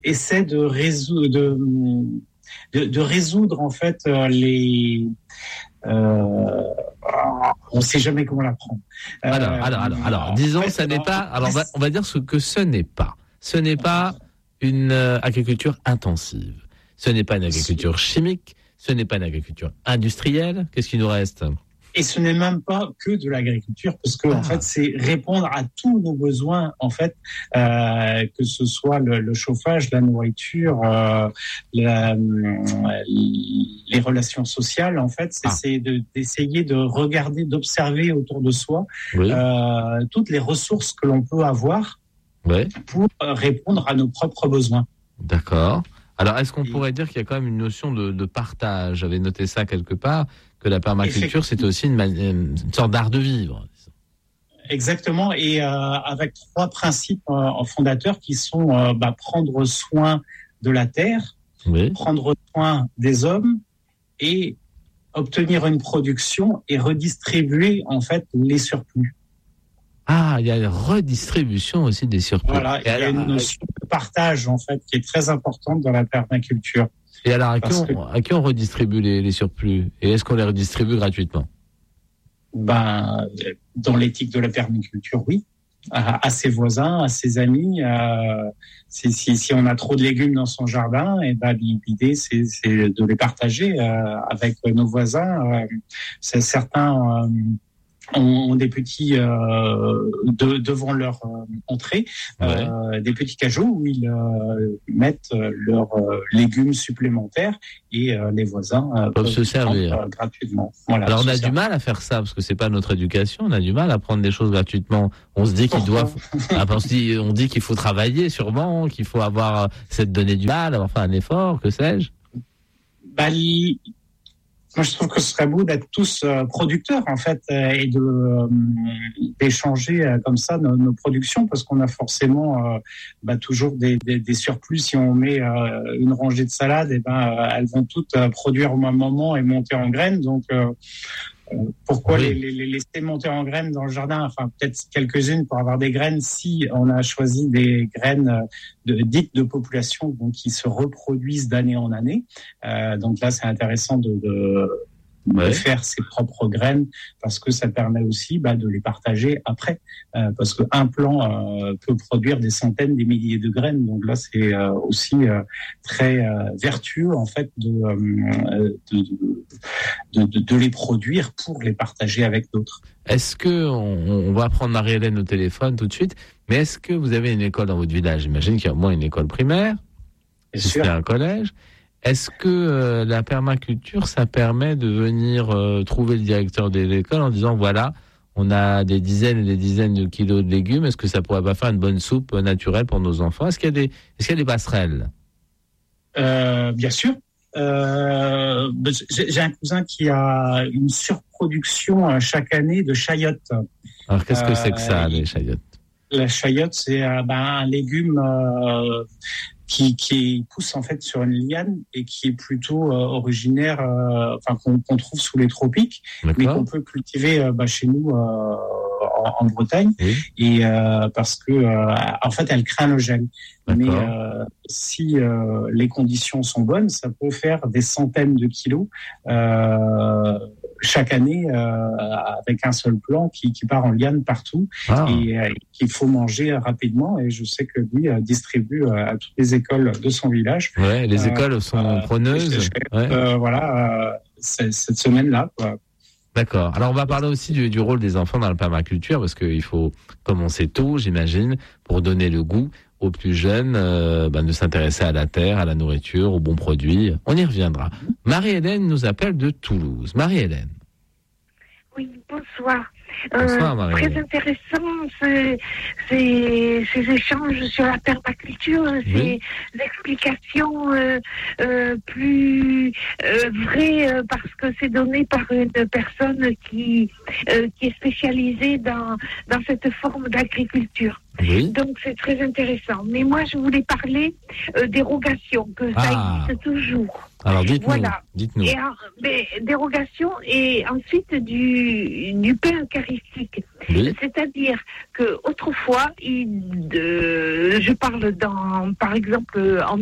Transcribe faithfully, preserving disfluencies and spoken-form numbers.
essaie de résoudre, de, de, de résoudre en fait les. Euh, on ne sait jamais comment la prendre. Euh, alors, alors, alors, alors, disons, ça n'est pas. Alors, on va, on va dire ce que ce n'est pas. Ce n'est pas une euh, agriculture intensive. Ce n'est pas une agriculture chimique. Ce n'est pas une agriculture industrielle. Qu'est-ce qui nous reste ? Et ce n'est même pas que de l'agriculture, parce que ah. en fait, c'est répondre à tous nos besoins, en fait, euh, que ce soit le, le chauffage, la nourriture, euh, la, les relations sociales. En fait, c'est, ah. c'est de, d'essayer de regarder, d'observer autour de soi oui. euh, toutes les ressources que l'on peut avoir oui. pour répondre à nos propres besoins. D'accord. Alors, est-ce qu'on Et... pourrait dire qu'il y a quand même une notion de, de partage ? J'avais noté ça quelque part. Que la permaculture, c'est aussi une, une sorte d'art de vivre. Exactement, et euh, avec trois principes euh, fondateurs qui sont euh, bah, prendre soin de la terre, oui. prendre soin des hommes et obtenir une production et redistribuer en fait les surplus. Ah, il y a une redistribution aussi des surplus. Voilà, il y a une notion de partage en fait qui est très importante dans la permaculture. Et alors, à qui, on, que... à qui on redistribue les, les surplus ? Et est-ce qu'on les redistribue gratuitement ? Ben, dans l'éthique de la permaculture, oui. À, à ses voisins, à ses amis. Euh, si, si, si on a trop de légumes dans son jardin, et ben, l'idée, c'est, c'est de les partager euh, avec nos voisins. Euh, c'est certains... Euh, ont des petits euh, de, devant leur euh, entrée ouais. euh, des petits cajots où ils euh, mettent leurs euh, légumes supplémentaires et euh, les voisins euh, peuvent se servir euh, gratuitement. Voilà, alors on a du mal à faire ça parce que c'est pas notre éducation, on a du mal à prendre des choses gratuitement. On se dit qu'ils doivent on se dit on dit qu'il faut travailler sûrement, qu'il faut avoir cette donner du mal, avoir fait un effort, que sais-je. Bah, li... Moi, je trouve que ce serait beau d'être tous euh, producteurs, en fait, euh, et de euh, d'échanger euh, comme ça nos, nos productions, parce qu'on a forcément euh, bah, toujours des, des, des surplus. Si on met euh, une rangée de salades, et ben euh, elles vont toutes euh, produire au même moment et monter en graines. Donc, euh, pourquoi oui. les, les laisser monter en graines dans le jardin ? Enfin, peut-être quelques-unes pour avoir des graines si on a choisi des graines de, dites de population, donc qui se reproduisent d'année en année. Euh, donc là, c'est intéressant de, de, ouais. de faire ses propres graines parce que ça permet aussi bah, de les partager après. Euh, parce qu'un plant euh, peut produire des centaines, des milliers de graines. Donc là, c'est euh, aussi euh, très euh, vertueux en fait de, euh, de, de, de, de les produire pour les partager avec d'autres. Est-ce que on, on va prendre Marie-Hélène au téléphone tout de suite, mais est-ce que vous avez une école dans votre village ? J'imagine qu'il y a au moins une école primaire, Bien si sûr. c'est un collège. Est-ce que euh, la permaculture, ça permet de venir euh, trouver le directeur de l'école en disant voilà, on a des dizaines et des dizaines de kilos de légumes, est-ce que ça pourrait pas faire une bonne soupe naturelle pour nos enfants ? Est-ce qu'il y a des, est-ce qu'il y a des passerelles ? euh, Bien sûr. Euh, j'ai un cousin qui a une surproduction chaque année de chayotes. Alors qu'est-ce que euh, c'est que ça, les chayotes ? La chayote, c'est euh, ben, un légume euh, qui, qui pousse en fait sur une liane et qui est plutôt euh, originaire, euh, enfin qu'on, qu'on trouve sous les tropiques, D'accord. mais qu'on peut cultiver euh, bah, chez nous euh, en, en Bretagne, oui. et euh, parce que euh, en fait elle craint le gel. Mais euh, si euh, les conditions sont bonnes, ça peut faire des centaines de kilos euh, chaque année euh, avec un seul plant qui, qui part en liane partout ah. et euh, qu'il faut manger rapidement. Et je sais que lui euh, distribue euh, à toutes les écoles de son village. Ouais, les écoles euh, sont euh, preneuses. Ouais. Euh, voilà, euh, cette semaine-là, quoi. D'accord. Alors, on va parler aussi du, du rôle des enfants dans la permaculture, parce qu'il faut commencer tôt, j'imagine, pour donner le goût aux plus jeunes euh, ben, de s'intéresser à la terre, à la nourriture, aux bons produits. On y reviendra. Marie-Hélène nous appelle de Toulouse. Marie-Hélène. Oui, bonsoir. Bonsoir, euh, très intéressant ces, ces, ces échanges sur la permaculture, oui. Ces explications euh, euh, plus euh, vraies euh, parce que c'est donné par une personne qui, euh, qui est spécialisée dans, dans cette forme d'agriculture. Oui. Donc c'est très intéressant. Mais moi je voulais parler euh, dérogation, que ça Ah. existe toujours. Alors dites-nous, Voilà. dites-nous. Et alors, mais, dérogation et ensuite du, du pain eucharistique. Oui. C'est-à-dire que autrefois, il, euh, je parle dans, par exemple, en